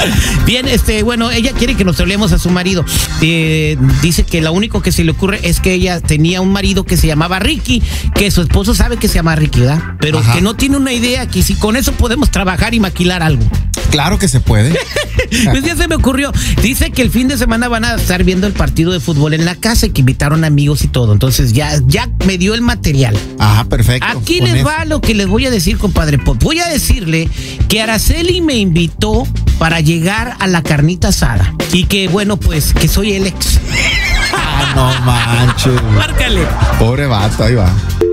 Bien, bueno, ella quiere que nos hablemos a su marido. Dice que lo único que se le ocurre es que ella tenía un marido que se llamaba Ricky, que su esposo sabe que se llama Ricky, ¿verdad? Pero que no tiene una idea que si con eso podemos trabajar y maquilar algo. Claro que se puede. Pues ya se me ocurrió. Dice que el fin de semana van a estar viendo el partido de fútbol en la casa y que invitaron amigos y todo. Entonces ya me dio el material. Perfecto. Aquí les va lo que les voy a decir, compadre Pop. Voy a decirle que Araceli me invitó para llegar a la carnita asada. Y que, bueno, pues, que soy el ex. No manches. Márcale. Pobre vato, ahí va.